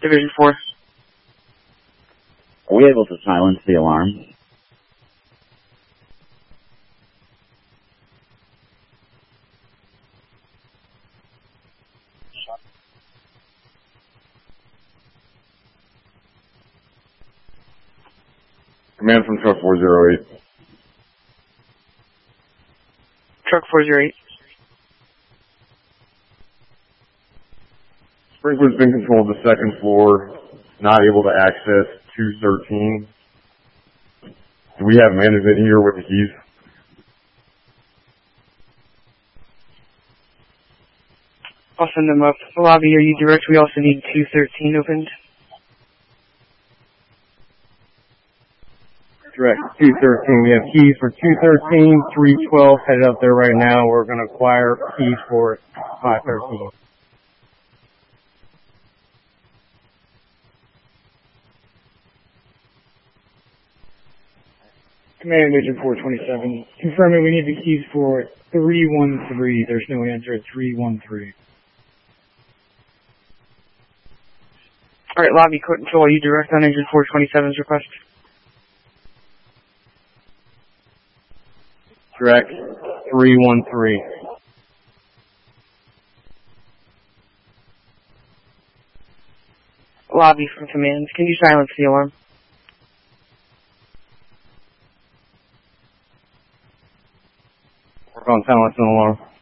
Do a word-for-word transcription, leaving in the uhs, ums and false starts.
Division four. Are we able to silence the alarm? Command from truck four zero eight. Truck four zero eight. Sprinkler's been controlled the second floor, not able to access two thirteen. Do we have management here with the keys? I'll send them up. Lobby, are you direct? We also need two thirteen opened. Direct, two thirteen. We have keys for two thirteen, three twelve headed up there right now. We're going to acquire keys for five thirteen. Command Division four twenty-seven. Confirming we need the keys for three one three. There's no answer at three one three. Alright, Lobby, Court Control, are you direct on Engine four twenty-seven's request? Direct, three one three. Lobby from Command, can you silence the alarm? Work on silencing the alarm.